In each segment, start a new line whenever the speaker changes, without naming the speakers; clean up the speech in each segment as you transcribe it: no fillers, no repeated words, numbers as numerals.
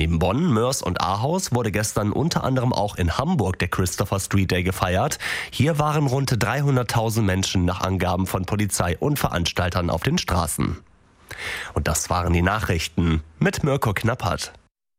Neben Bonn, Moers und Ahaus wurde gestern unter anderem auch in Hamburg der Christopher Street Day gefeiert. Hier waren rund 300.000 Menschen nach Angaben von Polizei und Veranstaltern auf den Straßen. Und das waren die Nachrichten mit Mirko Knappert.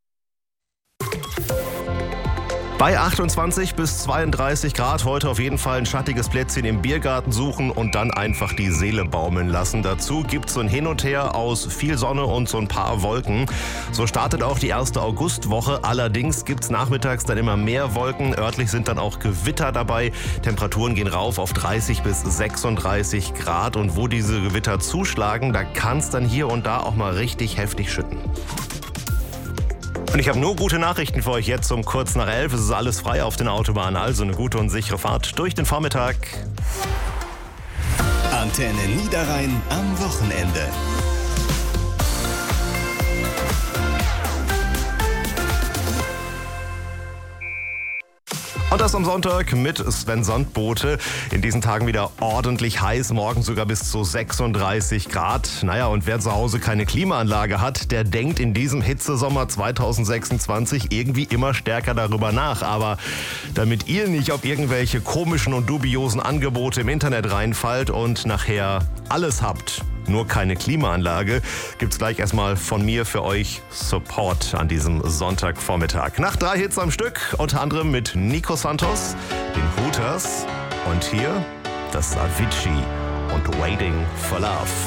Bei 28 bis 32 Grad heute auf jeden Fall ein schattiges Plätzchen im Biergarten suchen und dann einfach die Seele baumeln lassen. Dazu gibt es so ein Hin und Her aus viel Sonne und so ein paar Wolken. So startet auch die erste Augustwoche. Allerdings gibt es nachmittags dann immer mehr Wolken. Örtlich sind dann auch Gewitter dabei. Temperaturen gehen rauf auf 30 bis 36 Grad. Und wo diese Gewitter zuschlagen, da kann es dann hier und da auch mal richtig heftig schütten. Und ich habe nur gute Nachrichten für euch jetzt um kurz nach 11. Es ist alles frei auf den Autobahnen, also eine gute und sichere Fahrt durch den Vormittag.
Antenne Niederrhein am Wochenende.
Und das am Sonntag mit Sven Sandbote. In diesen Tagen wieder ordentlich heiß, morgen sogar bis zu 36 Grad. Naja, und wer zu Hause keine Klimaanlage hat, der denkt in diesem Hitzesommer 2026 irgendwie immer stärker darüber nach. Aber damit ihr nicht auf irgendwelche komischen und dubiosen Angebote im Internet reinfallt und nachher alles habt, nur keine Klimaanlage, gibt's gleich erstmal von mir für euch Support an diesem Sonntagvormittag. Nach 3 Hits am Stück, unter anderem mit Nico Santos, den Hooters und hier das Avicii und Waiting for Love.